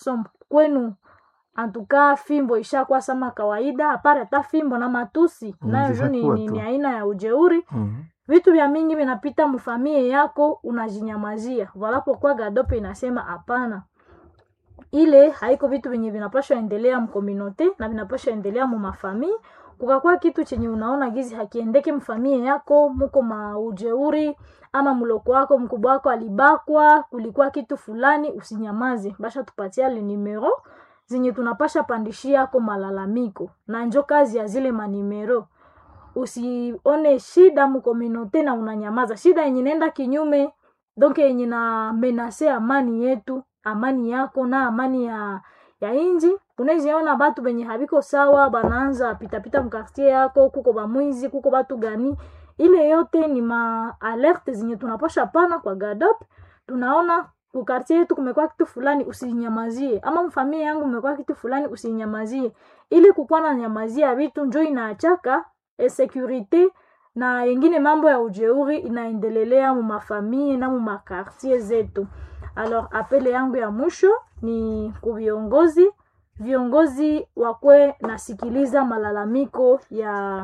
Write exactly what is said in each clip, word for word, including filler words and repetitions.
So, kwenu antuka fimbo ishakuwa sama kawaida, apare hata fimbo na matusi Mm, nayo juu ni, zishakuwa ni, tu. ni aina ya ujeuri. Mhm. Vitu vya mingi vinapita mfamie yako unajinyamazia. Walapo kwa Gadope inasema hapana. Ile haiko vitu venye vinapaswa endelea mkominote na vinapaswa endelea mu mafamii. Kukakuwa kitu chenye unaona gizi hakiendeke mfamie yako, muko maujeuri ama mloko wako mkubwa wako alibakwa, kulikuwa kitu fulani, usinyamaze. Basha tupatia le numero zenye tunapasha pandishia yako malalamiko. Na njo kazi ya zile manimero. Usione shida mkominote na unanyamaza. Shida yenye nenda kinyume, donke yenye na menase amani yetu, amani yako na amani ya ya inji. Uneziona batu benye habiko sawa, banaanza pita pita mkartie yako, kuko bamwizi, kuko batu gani. Ile yote ni ma alerte zenye tunapasha pana kwa Gadope. Tunaona kukartie yetu kumekuwa kitu fulani, usinyamazie. Ama mfamia yangu kumekuwa kitu fulani, usinyamazie. Ili kukuwa na nyamazia vitu njo inaachaka e security na yengine mambo ya ujeuri inaendelelea mu mafamii na mu makartie zetu. Alors apele yangu ya mwisho ni kuviongozi. Viongozi wakwe nasikiliza malalamiko ya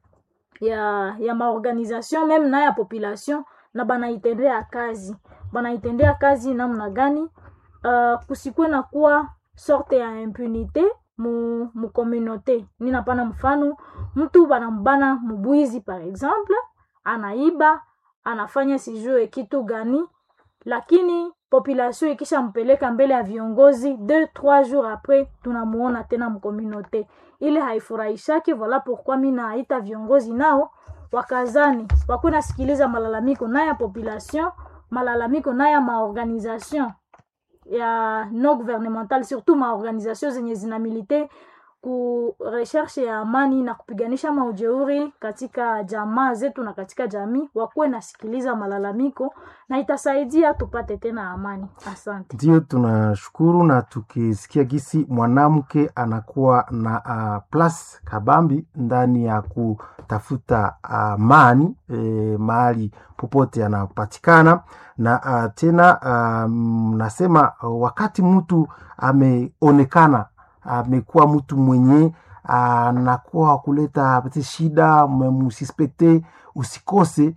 ya ya maorganisation meme na ya population na banaitendea kazi. Banaitendea kazi namna gani? Uh, kusikwe na kuwa sorte ya impunite mu mu communauté. Nina pana mfano mtu banambana mbuizi par exemple, anaiba, anafanya sijue kitu gani, lakini population ikisha mpeleka mbele ya viongozi deux trois jours après tunamuona tena mu communauté. Ile haifurahishaki. Voilà pourquoi mimi naita viongozi nao wakazani wakuna sikiliza malalamiko na ya population, malalamiko na ya maorganisation ya non gouvernemental, surtout maorganisation zenye zinamilite ku recherche ya amani na kupiganisha maujeuri katika jamaa zetu na katika jamii, wakuwe nasikiliza malalamiko na itasaidia tupate tena amani. Asante. Ndio, tunashukuru. Na tukisikia gisi mwanamke anakuwa na uh, plus kabambi ndani ya kutafuta amani uh, e, mahali popote anapatikana. Na uh, tena uh, nasema uh, wakati mtu ameonekana amekuwa mtu mwenye anakuwa uh, kuleta pete shida, msuspekte, usikose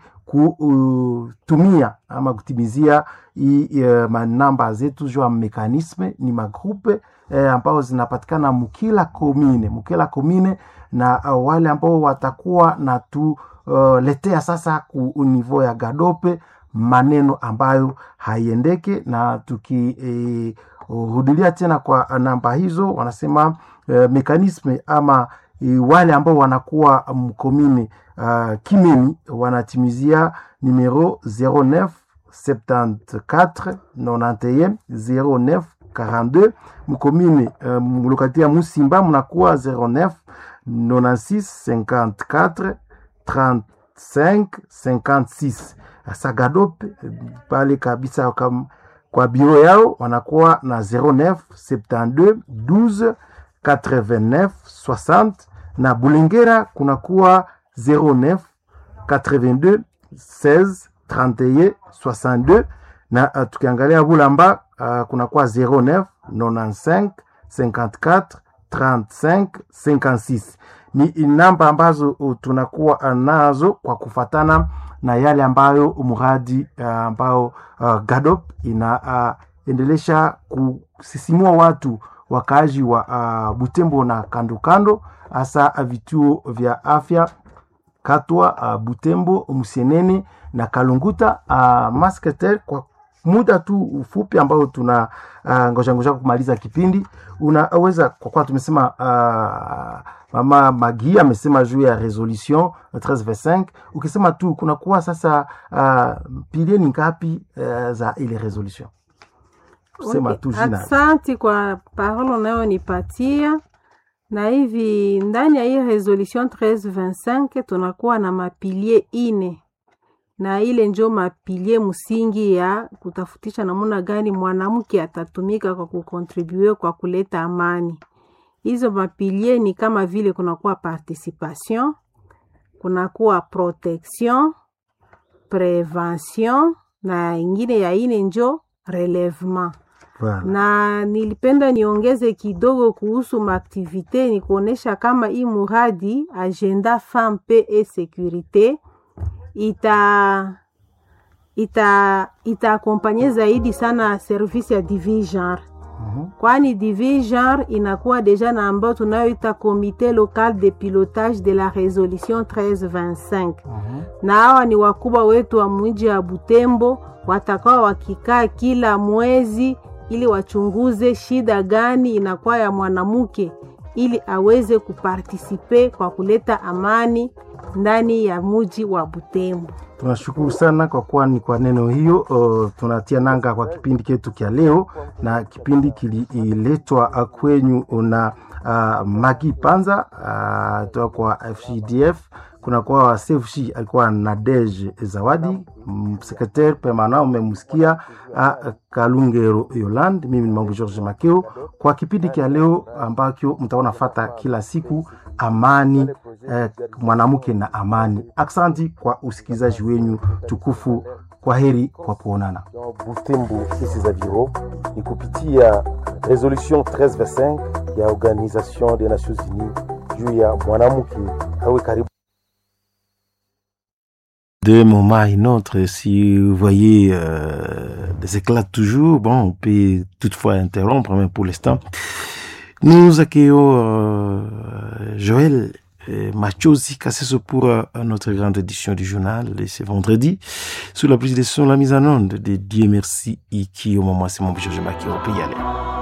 kutumia uh, ama kutimizia i uh, manamba zetu jua mekanisme ni magrupe eh, ambao zinapatikana mukila komine mukila komine na uh, wale ambao watakuwa na tu uh, letea sasa ku niveau ya Gadope maneno ambayo haiendeke. Na tuki eh, rudilia tena kwa namba hizo, wanasema eh, mekanisme ama eh, wale ambao wanakuwa mkomine uh, kimeni wanatimizia numero zero neuf soixante-quatre quatre-vingt-onze zero neuf quarante-deux. Mkomine uh, mlokati ya Musimba mnakuwa zero neuf quatre-vingt-six cinquante-quatre trente-cinq cinquante-six. Asa Gadope pale kabisa kwa, kwa biro yao wanakuwa na zero neuf soixante-douze douze quatre-vingt-neuf soixante, na Bulengera kunakuwa zero neuf quatre-vingt-deux seize trente et un soixante-deux, na uh, tukiangalia Bulamba uh, kunakuwa zero neuf quatre-vingt-quinze cinquante-quatre trente-cinq cinquante-six. Ni namba ambazo uh, tunakuwa nazo kwa kufatana na yale ambayo muradi uh, ambao uh, Gadope ina uh, endelesha kusisimua watu wakaji wa uh, Butembo na kando kando, hasa vituo vya afya Katwa, uh, Butembo, Musenene na Kalunguta. uh, Masketer, kwa muda tu ufupi ambao tuna uh, ngoja ngoja kumaliza kipindi, unaweza kwa kwa tumesema uh, Mama Magi amesema juu ya resolution treize vingt-cinq. Ukisema tu kuna kuwa sasa uh, pilier ni ngapi uh, za ile resolution? Kusema Okay. tu jina. Asante kwa parole unayonipatia. Na hivi ndani ya hii resolution treize vingt-cinq tunakuwa na mapilie ine. Na ile njo mapilie msingi ya kutafutisha namuna gani mwanamke atatumika kwa kukontribue kwa kuleta amani. Hizo mapilie ni kama vile kunakuwa participation, kunakuwa protection, prevention, na ingine ya ine njo relèvement. Voilà. Na nilipenda niongeze kidogo kuhusu maaktivite, ni kuonesha kama hii muradi agenda femme paix et sécurité ita ita itaakompanye zaidi sana service ya Divise Genre. Mhm. Kwani Divise Genre inakuwa deja na ambao tunayoita comité local de pilotage de la résolution treize vingt-cinq. Mhm. Na hawa ni wakubwa wetu wa mji wa Butembo, watakao wakikaa kila mwezi ili wachunguze shida gani inakuwa ya mwanamke ili aweze kupartisipe kwa kuleta amani ndani ya mji wa Butembo. Tunashukuru sana kwa kuwa ni kwa neno hiyo. Uh, tunatia nanga kwa kipindi chetu kia leo, na kipindi kililetwa kwenyu na uh, Magi Panza uh, toka kwa F C D F. Kuna kwa C F C alikuwa Nadege Zawadi, secrétaire permanent umemsikia uh, Kalungero Yolande. Mimi ni Mambo George Makeo kwa kipindi kia leo ambacho mtaona fata kila siku amani, eh, mwanamke na amani. Aksanti kwa usikizaji wenyu tukufu. Kwa heri kwa kuonana. Butembo isi za biro ni kupitia resolution treize vingt-cinq ya Organisation des Nations Unies juu ya mwanamke awe karibu. De moment à une autre, si vous voyez euh, des éclats toujours, bon, on peut toutefois interrompre, mais pour l'instant, nous accueillons euh, Joël Machozi Kasseso pour euh, notre grande édition du journal de ce vendredi, sous la présidence de la mise en onde de Dieu merci, et qui au moment c'est mon bichot, je m'accueille au pays aller.